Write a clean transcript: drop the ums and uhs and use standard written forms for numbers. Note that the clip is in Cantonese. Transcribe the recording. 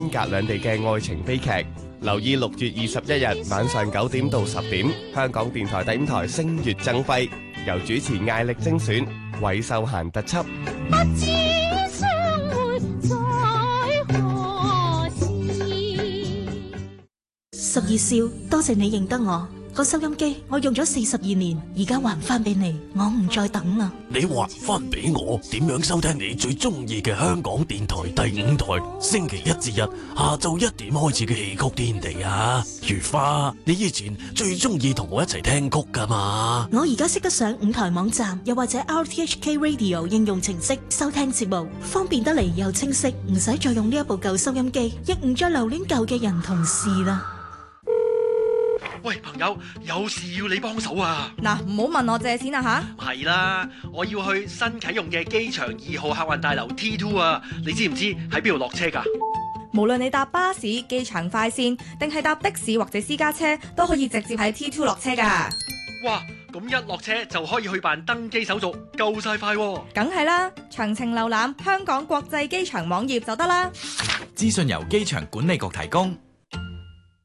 隔兩地嘅愛情悲劇。留意6月21日晚上9點到10點，香港電台第5台星月爭輝，由主持艾力精選，韋秀嫻特輯。 不知相會在何時。 12少，多謝你認得我。個收音機我用咗42年，而家還翻俾你，我唔再等啦。 你還翻俾我，點樣收聽你最中意嘅香港電台第5台？星期1至日下晝1點開始嘅戲曲天地啊！如花，你以前最中意同我一齊聽曲噶嘛？ 我而家識得上5台網站，又或者 RTHK Radio 應用程式收聽節目，方便得嚟又清晰，唔使再用呢一部舊收音機，亦唔再留戀舊嘅人同事啦。 喂，朋友，有事要你幫手啊！ 嗱，唔好問我借錢啊吓！ 係啦，我要去新啟用嘅機場2號客運大樓 T2 啊！你知唔知喺邊度落車㗎？ 無論你搭巴士、機場快線，定係搭的士或者私家車，都可以直接喺 T2 落車㗎。 哇！咁一落車就可以去辦登機手續，夠晒快喎！ 梗係啦，詳情瀏覽香港國際機場網頁就得啦。 資訊由機場管理局提供。